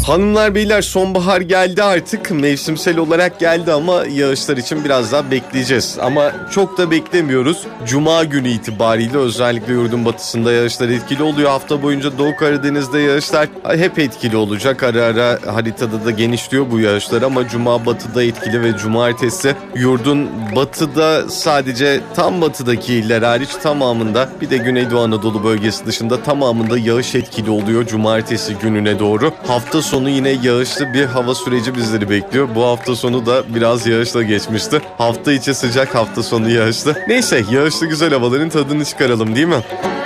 Hanımlar beyler, sonbahar geldi artık. Mevsimsel olarak geldi ama yağışlar için biraz daha bekleyeceğiz. Ama çok da beklemiyoruz. Cuma günü itibariyle özellikle yurdun batısında yağışlar etkili oluyor. Hafta boyunca Doğu Karadeniz'de yağışlar hep etkili olacak. Ara ara haritada da genişliyor bu yağışlar ama Cuma batıda etkili ve cumartesi yurdun batıda, sadece tam batıdaki iller hariç tamamında, bir de Güneydoğu Anadolu bölgesi dışında tamamında yağış etkili oluyor cumartesi gününe doğru. Hafta sonu yine yağışlı bir hava süreci bizleri bekliyor. Bu hafta sonu da biraz yağışla geçmişti. Hafta içi sıcak, hafta sonu yağışlı. Neyse, yağışlı güzel havaların tadını çıkaralım değil mi?